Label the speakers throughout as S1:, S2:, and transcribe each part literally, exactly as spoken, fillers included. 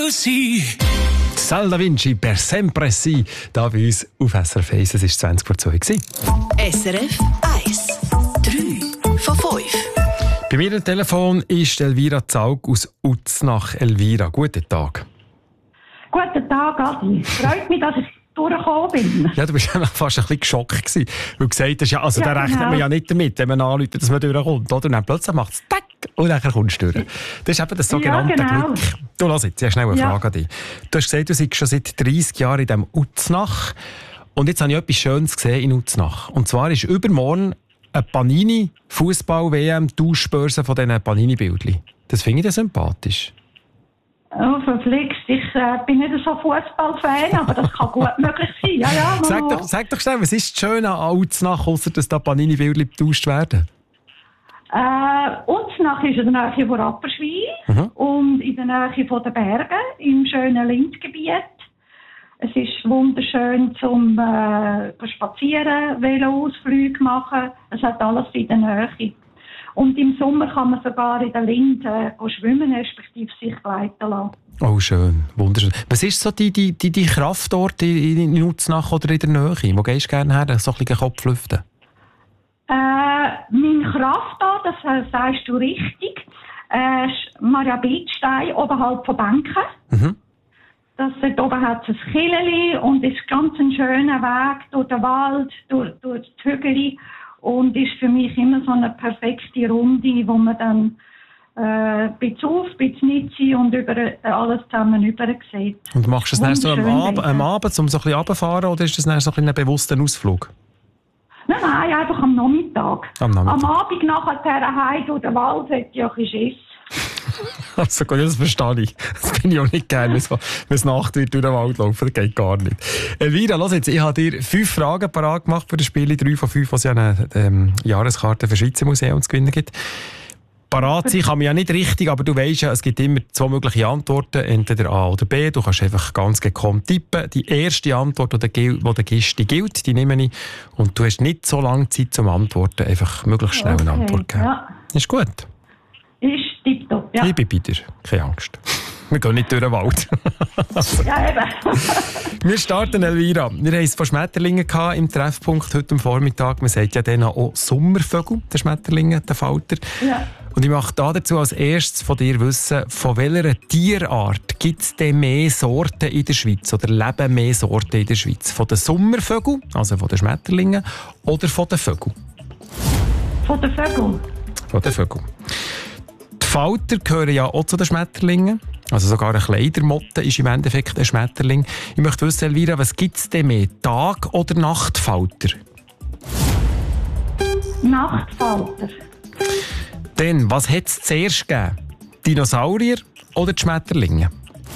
S1: così.
S2: Sal Da Vinci, per sempre sì, da bei uns auf S R F eins. Es war zwanzig vor zwei.
S3: S R F eins. drei von fünf.
S2: Bei mir am Telefon ist Elvira Zaug aus Uznach. Elvira, guten Tag.
S4: Guten Tag, Adi. Freut mich, dass ich durchgekommen bin.
S2: Ja, du warst fast ein bisschen geschockt gewesen, weil du gesagt hast, ja, also
S4: ja,
S2: da rechnet
S4: genau.
S2: man ja nicht damit, wenn man anruft, dass man durchkommt. Oder? Und dann plötzlich macht es tack und dann kommst du durch. Das ist eben das sogenannte
S4: ja, genau.
S2: Glück. Du, lass jetzt, ich habe schnell eine
S4: ja.
S2: Frage an dich. Du hast gesagt, du seist schon seit dreissig Jahren in diesem Uznach. Und jetzt habe ich etwas Schönes gesehen in Uznach. Und zwar ist übermorgen eine Panini-Fußball-W M-Tauschbörse von diesen Panini-Bildchen. Das finde ich dann sympathisch.
S4: Oh, verflixt. Ich äh, bin nicht so Fußballfan, aber das kann gut möglich sein. Ja, ja,
S2: sag, doch, sag doch schnell, was ist das Schöne an Uznach, ausser dass da Panini-Bildchen getauscht werden?
S4: Äh, Uznach ist in der Nähe von Rapperswil mhm. und in der Nähe von den Bergen, im schönen Lindgebiet. Es ist wunderschön zum äh, spazieren, Veloausflüge machen. Es hat alles in der Nähe. Und im Sommer kann man sogar in der Linde äh, schwimmen, respektive sich gleiten lassen.
S2: Oh, schön, wunderschön. Was ist so die, die, die, die Kraftort in, in Uznach oder in der Nähe? Wo gehst du gerne her, so ein bisschen Kopf lüften?
S4: Äh, mein Kraftort, das äh, sagst du richtig, äh, Maria Bildstein oberhalb von Bänken. Mhm. Das, dort oben hat es ein Killeli und ist ganz ein schöner Weg durch den Wald, durch, durch die Hügel. Und ist für mich immer so eine perfekte Runde, wo man dann äh, ein bisschen auf, ein bisschen nicht sein und über alles zusammen rüber sieht.
S2: Und machst du das dann so am, Ab- am Abend, um so ein bisschen runterzufahren, oder ist das dann so ein, ein bewusster Ausflug?
S4: Nein, nein, einfach am Nachmittag.
S2: Am, Nachmittag.
S4: Am Abend nachher heim durch den Wald hätte ich auch ein bisschen Schiss.
S2: Also gut, das verstehe ich. Das bin ich auch nicht gerne, wenn es Nacht wird durch den Wald laufen. Das geht gar nicht. Elvira, lass jetzt, ich habe dir fünf Fragen parat gemacht für das Spiel. Drei von fünf, was ja eine ähm, Jahreskarte für das Schweizer Museum zu gewinnen gibt. Parat sein kann man ja nicht richtig, aber du weisst ja, es gibt immer zwei mögliche Antworten, entweder A oder B. Du kannst einfach ganz gekonnt tippen. Die erste Antwort, die du gibst, die gilt, die nehme ich. Und du hast nicht so lange Zeit zum Antworten, einfach möglichst schnell eine
S4: Okay,
S2: Antwort geben.
S4: Ja.
S2: Ist gut.
S4: Ist tipptopp, ja.
S2: Ich bin bei dir, keine Angst. Wir gehen nicht durch den Wald.
S4: Ja, eben.
S2: Wir starten, Elvira. Wir hatten es von Schmetterlingen im Treffpunkt heute am Vormittag. Man sagt ja denen auch Sommervögel, der Schmetterlinge, der Falter.
S4: Ja.
S2: Und ich möchte dazu als erstes von dir wissen, von welcher Tierart gibt es denn mehr Sorten in der Schweiz oder leben mehr Sorten in der Schweiz? Von den Sommervögeln, also von den Schmetterlingen, oder von den Vögeln?
S4: Von den Vögeln.
S2: Von den Vögeln. Die Falter gehören ja auch zu den Schmetterlingen. Also sogar eine Kleidermotte ist im Endeffekt ein Schmetterling. Ich möchte wissen, Elvira, was gibt es denn mehr? Tag- oder Nachtfalter?
S4: Nachtfalter.
S2: Dann, was hat es zuerst gegeben? Dinosaurier oder die Schmetterlinge?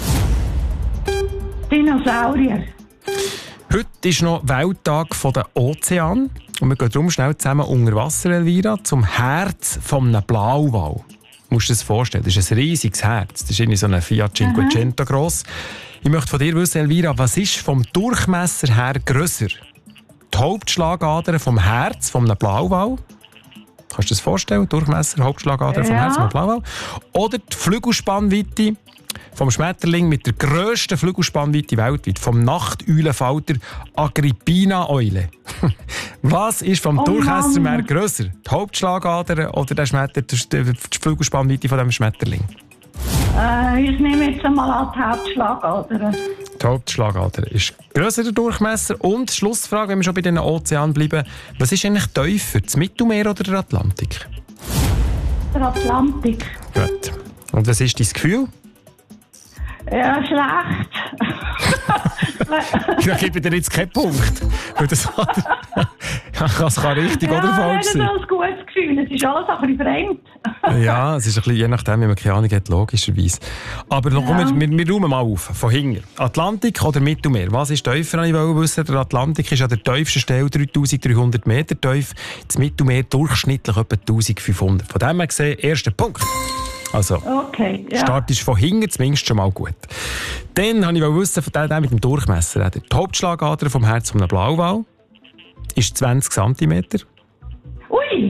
S4: Dinosaurier.
S2: Heute ist noch Welttag der Ozean. Und wir gehen darum schnell zusammen unter Wasser, Elvira, zum Herz eines Blauwal. Du musst dir das vorstellen, das ist ein riesiges Herz. Das ist irgendwie so ein Fiat Cinquecento gross. Ich möchte von dir wissen, Elvira, was ist vom Durchmesser her grösser? Die Hauptschlagader vom Herz von einem Blauwal? Kannst du dir das vorstellen? Durchmesser, Hauptschlagader
S4: ja.
S2: vom Herz von einem Blauwal? Oder die Flügelspannweite vom Schmetterling mit der grössten Flügelspannweite weltweit, vom Nachteulenfalter Agrippina-Eule. Was ist vom
S4: oh
S2: Durchmesser mehr grösser? Die Hauptschlagader oder der Schmetter, die Flügelspannweite von dem Schmetterling?
S4: Äh, ich nehme jetzt einmal an die Hauptschlagader.
S2: Die Hauptschlagader ist grösser der Durchmesser. Und Schlussfrage, wenn wir schon bei den Ozeanen bleiben, was ist eigentlich tiefer, das Mittelmeer oder der Atlantik?
S4: Der Atlantik.
S2: Gut. Und was ist dein Gefühl?
S4: Ja, schlecht.
S2: Ich gebe dir jetzt keinen Punkt. Weil das das kann richtig
S4: ja,
S2: oder falsch sein.
S4: Ja, das ist ein gutes Gefühl. Es ist alles ein bisschen fremd.
S2: Ja, es ist ein bisschen, je nachdem, wie man keine Ahnung hat, logischerweise. Aber noch, ja. wir, wir, wir räumen mal auf. Von hinten. Atlantik oder Mittelmeer? Was ist tiefer? Ich wollte wissen. Der Atlantik ist an der tiefsten Stelle dreitausenddreihundert Meter tief. Das Mittelmeer durchschnittlich etwa eintausendfünfhundert. Von dem her gesehen, erster Punkt. Also,
S4: okay, ja.
S2: Start ist von hinten zumindest schon mal gut. Dann wollte ich wissen, von dem mit dem Durchmesser. Die Hauptschlagader vom Herz von einem Blauwal ist zwanzig Zentimeter.
S4: Ui!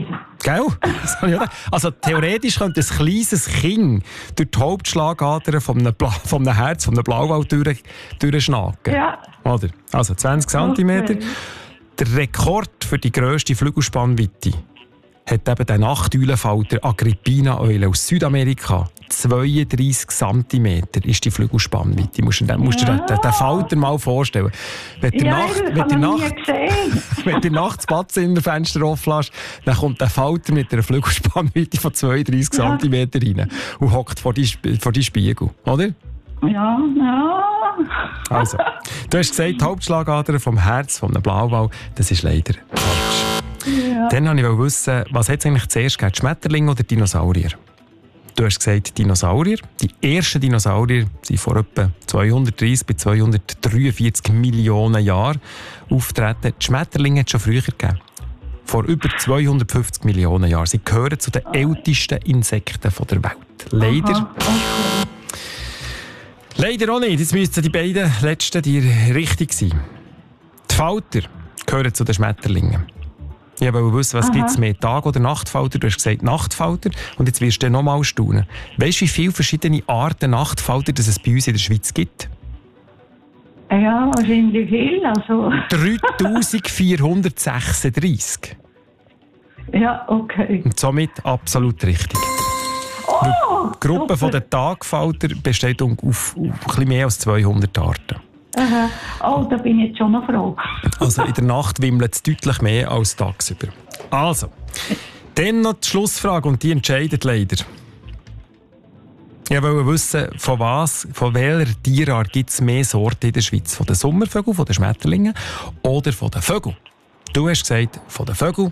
S2: Gell? Das habe ich auch gedacht. Also theoretisch könnte ein kleines Kind durch die Hauptschlagader von einem, Bla- von einem Herz, von einem Blauwal durch, durchschnacken.
S4: Ja.
S2: Oder? Also zwanzig Zentimeter.
S4: Okay.
S2: Der Rekord für die grösste Flügelspannweite hat eben der Nachteulenfalter Agrippina-Eule aus Südamerika. zweiunddreissig Zentimeter ist die Flügelspannweite. Du musst dir, musst dir
S4: Ja.
S2: den, den Falter mal vorstellen. Wenn du
S4: Ja,
S2: Nacht,
S4: das
S2: wenn
S4: habe
S2: die
S4: ich noch
S2: Nacht,
S4: nie gesehen.
S2: wenn du nachts das Badezimmerfenster offen lässt, dann kommt der Falter mit einer Flügelspannweite von zweiunddreissig
S4: Ja.
S2: Zentimeter rein und hockt vor die, Sp- vor die Spiegel, oder?
S4: Ja, ja.
S2: Also, du hast gesagt, die Hauptschlagader vom Herz, vom Blauwal, das ist leider falsch.
S4: Ja.
S2: Dann wollte ich wissen, was hat es eigentlich zuerst gegeben, Schmetterlinge oder Dinosaurier? Du hast gesagt Dinosaurier. Die ersten Dinosaurier sind vor etwa zweihundertdreissig bis zweihundertdreiundvierzig Millionen Jahren auftreten. Die Schmetterlinge hat es schon früher gegeben. Vor über zweihundertfünfzig Millionen Jahren. Sie gehören zu den ältesten Insekten der Welt. Leider.
S4: Aha, okay.
S2: Leider auch nicht. Jetzt müssten die beiden letzten die richtig sein. Die Falter gehören zu den Schmetterlingen. Ich wollte wissen, was gibt es mehr, Tag- oder Nachtfalter? Du hast gesagt Nachtfalter und jetzt wirst du noch mal staunen. Weißt du, wie viele verschiedene Arten Nachtfalter das es bei uns in der Schweiz gibt?
S4: Ja, wahrscheinlich viel. Also.
S2: dreitausendvierhundertsechsunddreissig.
S4: Ja, okay.
S2: Und somit absolut richtig.
S4: Oh,
S2: Die Gruppe
S4: super.
S2: der Tagfalter besteht auf, auf ein bisschen mehr als zweihundert Arten.
S4: Aha. Oh, da bin ich jetzt schon noch froh.
S2: Also in der Nacht wimmelt es deutlich mehr als tagsüber. Also, dann noch die Schlussfrage und die entscheidet leider. Ich wollte wissen, von was, von welcher Tierart gibt es mehr Sorten in der Schweiz? Von den Sommervögeln, von den Schmetterlingen oder von den Vögeln? Du hast gesagt, von den Vögeln.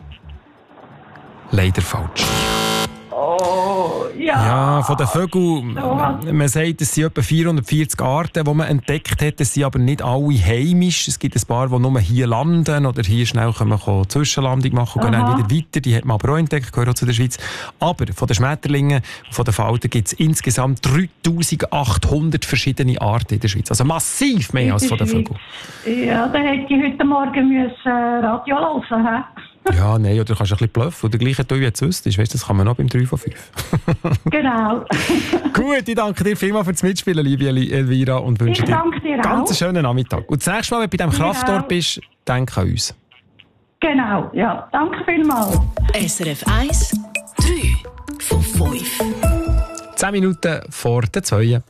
S2: Leider falsch.
S4: Oh, ja.
S2: Ja, von den Vögeln,
S4: was?
S2: man sagt, es sind etwa vierhundertvierzig Arten, die man entdeckt hat. Es sind aber nicht alle heimisch. Es gibt ein paar, die nur hier landen oder hier schnell können wir Zwischenlandung machen und gehen dann wieder weiter. Die hat man aber auch entdeckt, gehört auch zu der Schweiz. Aber von den Schmetterlingen und von den Faltern gibt es insgesamt dreitausendachthundert verschiedene Arten in der Schweiz. Also massiv mehr als von den Vögeln.
S4: Ja, da hätte ich heute Morgen müssen Radio hören. He?
S2: Ja, nein, oder du kannst ein bisschen bluffen. Oder gleich, wie du jetzt wüsstest. Weißt, das kann man noch beim drei von fünf.
S4: Genau.
S2: Gut, ich danke dir vielmals fürs Mitspielen, liebe Elvira, und wünsche
S4: Ich
S2: dir
S4: danke dir
S2: einen ganz
S4: auch.
S2: schönen Nachmittag. Und das nächste Mal, wenn du bei diesem
S4: Genau.
S2: Kraftort bist, denk an uns.
S4: Genau, ja. Danke vielmals.
S3: S R F eins, drei von fünf.
S2: Zehn Minuten vor der zwei.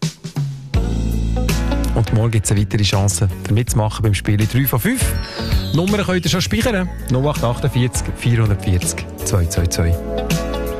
S2: Und morgen gibt es eine weitere Chance, für mitzumachen beim Spiel drei von fünf. Nummern könnt ihr schon speichern. null acht acht vier, vierhundertvierzig, zweihundertzweiundzwanzig.